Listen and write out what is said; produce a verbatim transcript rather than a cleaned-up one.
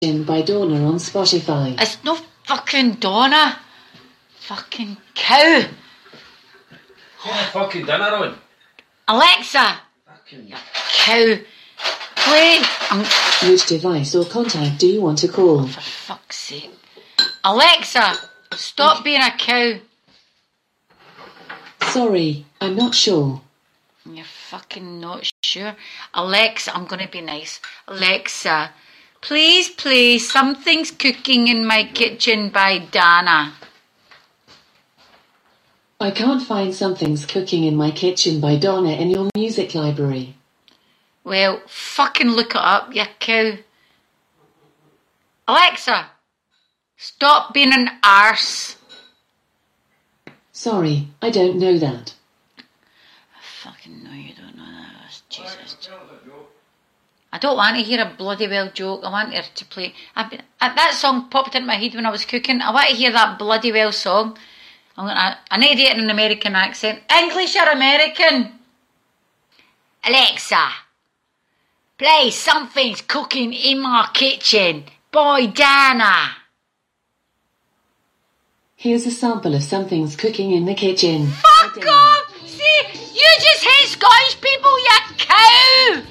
Kitchen by Donna on Spotify. It's no fucking Donna. Fucking cow. Yeah, fucking dinner on. Alexa. Fucking You cow. Play. Um, Which device or contact do you want to call? for fuck's sake. Alexa. Stop being a cow. Sorry, I'm not sure. You're fucking not sure. Alexa, I'm going to be nice. Alexa, please play Something's Cooking in My Kitchen by Dana. I can't find Something's Cooking in My Kitchen by Donna in your music library. Well, fucking look it up, you cow. Alexa, stop being an arse. Sorry, I don't know that. I fucking know you don't know that. Jesus. I don't want to hear a bloody well joke. I want her to play. I've been, uh, that song popped into my head when I was cooking. I want to hear that bloody well song. I'm gonna, I need to do it in an American accent. English or American? Alexa, play Something's Cooking in My Kitchen by Dana. Here's a sample of Something's Cooking in the Kitchen. Fuck off! See, you just hate Scottish people, you cow!